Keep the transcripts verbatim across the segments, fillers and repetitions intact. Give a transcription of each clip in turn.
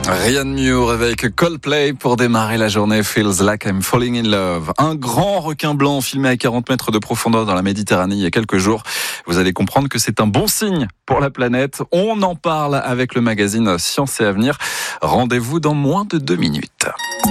Rien de mieux avec Coldplay pour démarrer la journée. Feels like I'm falling in love. Un grand requin blanc filmé à quarante mètres de profondeur dans la Méditerranée il y a quelques jours. Vous allez comprendre que c'est un bon signe pour la planète. On en parle avec le magazine Science et Avenir. Rendez-vous dans moins de deux minutes.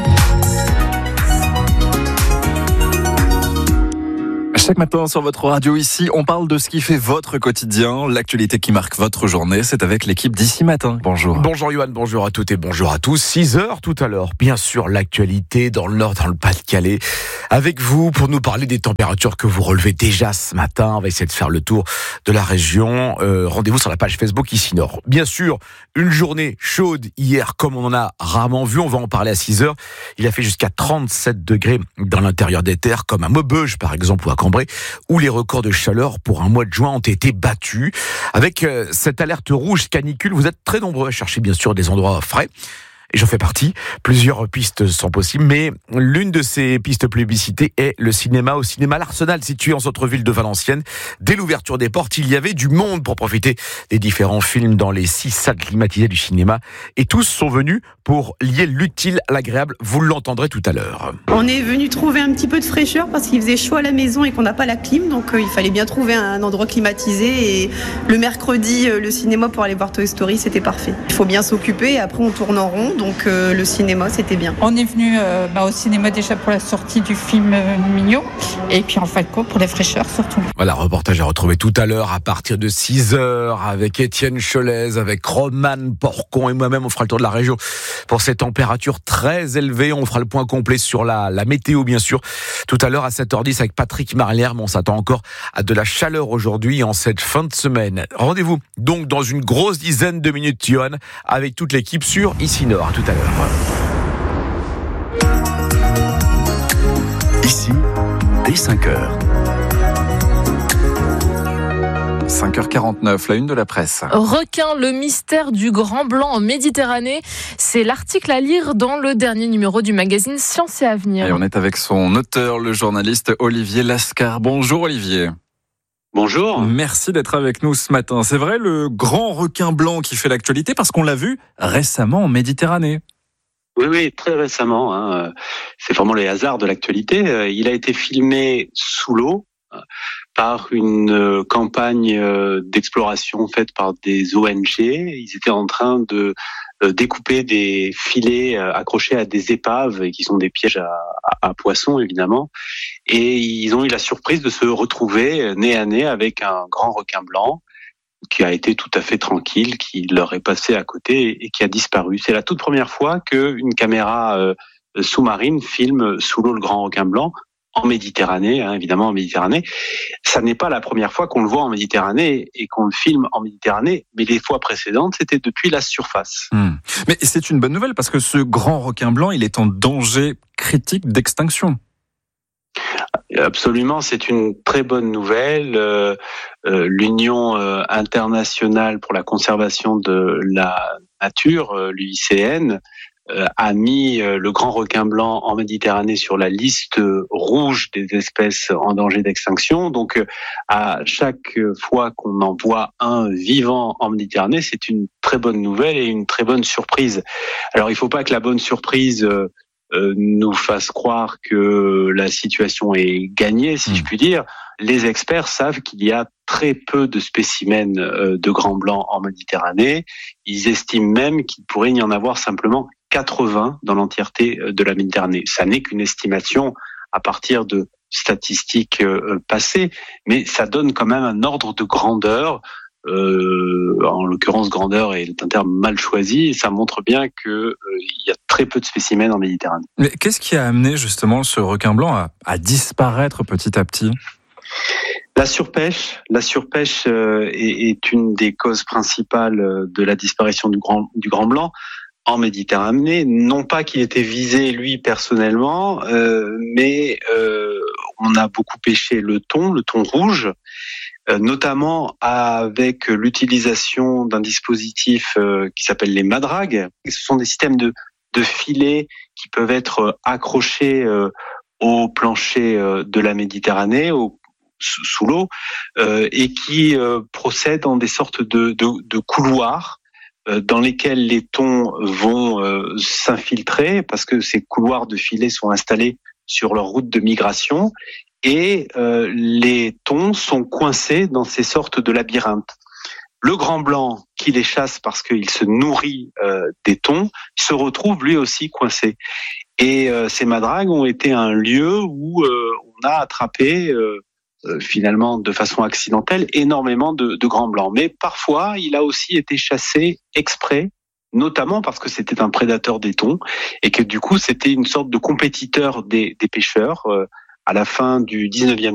Chaque matin sur votre radio ici, on parle de ce qui fait votre quotidien, l'actualité qui marque votre journée. C'est avec l'équipe d'ici matin. Bonjour. Bonjour Yoann, bonjour à toutes et bonjour à tous. six heures tout à l'heure, bien sûr, l'actualité dans le Nord, dans le Pas-de-Calais. Avec vous pour nous parler des températures que vous relevez déjà ce matin. On va essayer de faire le tour de la région. Euh, rendez-vous sur la page Facebook ici Nord. Bien sûr, une journée chaude hier comme on en a rarement vu. On va en parler à six heures. Il a fait jusqu'à trente-sept degrés dans l'intérieur des terres, comme à Maubeuge par exemple ou à Cambrai, où les records de chaleur pour un mois de juin ont été battus. Avec euh, cette alerte rouge canicule, vous êtes très nombreux à chercher bien sûr des endroits frais. Et j'en fais partie. Plusieurs pistes sont possibles, mais l'une de ces pistes plébiscitées est le cinéma au cinéma L'Arsenal, situé en centre-ville de Valenciennes. Dès l'ouverture des portes, il y avait du monde pour profiter des différents films dans les six salles climatisées du cinéma. Et tous sont venus pour lier l'utile à l'agréable. Vous l'entendrez tout à l'heure. On est venu trouver un petit peu de fraîcheur parce qu'il faisait chaud à la maison et qu'on n'a pas la clim, donc euh, il fallait bien trouver un endroit climatisé. Et le mercredi, euh, le cinéma pour aller voir Toy Story, c'était parfait. Il faut bien s'occuper et après on tourne en rond. Donc euh, le cinéma, c'était bien. On est venu euh, bah, au cinéma déjà pour la sortie du film euh, Mignon et puis en Falco pour la fraîcheur surtout. Voilà, reportage à retrouver tout à l'heure à partir de six heures avec Étienne Cholez, avec Roman Porcon et moi-même. On fera le tour de la région pour ces températures très élevées. On fera le point complet sur la, la météo bien sûr tout à l'heure à sept heures dix avec Patrick Marlière. Mais on s'attend encore à de la chaleur aujourd'hui en cette fin de semaine. Rendez-vous donc dans une grosse dizaine de minutes, Yoann, avec toute l'équipe sur Ici Nord. À tout à l'heure. Ici, dès cinq heures. cinq heures quarante-neuf, la une de la presse. Requin, le mystère du grand blanc en Méditerranée. C'est l'article à lire dans le dernier numéro du magazine Science et Avenir. Et on est avec son auteur, le journaliste Olivier Lascar. Bonjour Olivier. Bonjour. Merci d'être avec nous ce matin. C'est vrai, le grand requin blanc qui fait l'actualité parce qu'on l'a vu récemment en Méditerranée. Oui, oui, très récemment. Hein. C'est vraiment les hasards de l'actualité. Il a été filmé sous l'eau par une campagne d'exploration faite par des O N G. Ils étaient en train de découper des filets accrochés à des épaves qui sont des pièges à, à, à poissons évidemment. Et ils ont eu la surprise de se retrouver nez à nez avec un grand requin blanc qui a été tout à fait tranquille, qui leur est passé à côté et qui a disparu. C'est la toute première fois qu'une caméra euh, sous-marine filme sous l'eau le grand requin blanc en Méditerranée, hein, évidemment en Méditerranée. Ça n'est pas la première fois qu'on le voit en Méditerranée et qu'on le filme en Méditerranée, mais les fois précédentes, c'était depuis la surface. Mmh. Mais c'est une bonne nouvelle parce que ce grand requin blanc, il est en danger critique d'extinction. Absolument, c'est une très bonne nouvelle. Euh, euh, L'Union euh, internationale pour la conservation de la nature, euh, l'U I C N, euh, a mis euh, le grand requin blanc en Méditerranée sur la liste rouge des espèces en danger d'extinction. Donc, euh, à chaque fois qu'on en voit un vivant en Méditerranée, c'est une très bonne nouvelle et une très bonne surprise. Alors, il ne faut pas que la bonne surprise euh, Euh, nous fasse croire que la situation est gagnée, si mmh. je puis dire. Les experts savent qu'il y a très peu de spécimens euh, de grands blancs en Méditerranée. Ils estiment même qu'il pourrait y en avoir simplement quatre-vingts dans l'entièreté de la Méditerranée. Ça n'est qu'une estimation à partir de statistiques euh, passées, mais ça donne quand même un ordre de grandeur. Euh, en l'occurrence, grandeur est un terme mal choisi. Et ça montre bien que euh, il y a très peu de spécimens en Méditerranée. Mais qu'est-ce qui a amené justement ce requin blanc à, à disparaître petit à petit ? La surpêche, la surpêche euh, est, est une des causes principales de la disparition du grand du grand blanc en Méditerranée. Non pas qu'il était visé lui personnellement, euh, mais euh, on a beaucoup pêché le thon, le thon rouge. Notamment avec l'utilisation d'un dispositif qui s'appelle les madragues. Ce sont des systèmes de, de filets qui peuvent être accrochés au plancher de la Méditerranée, au, sous l'eau, et qui procèdent en des sortes de, de, de couloirs dans lesquels les thons vont euh, s'infiltrer parce que ces couloirs de filets sont installés sur leur route de migration et euh, les thons sont coincés dans ces sortes de labyrinthes. Le grand blanc qui les chasse parce qu'il se nourrit euh, des thons se retrouve lui aussi coincé. Et euh, ces madragues ont été un lieu où euh, on a attrapé euh, euh, finalement de façon accidentelle énormément de, de grands blancs. Mais parfois, il a aussi été chassé exprès, notamment parce que c'était un prédateur des thons et que du coup, c'était une sorte de compétiteur des, des pêcheurs. Euh, à la fin du dix-neuvième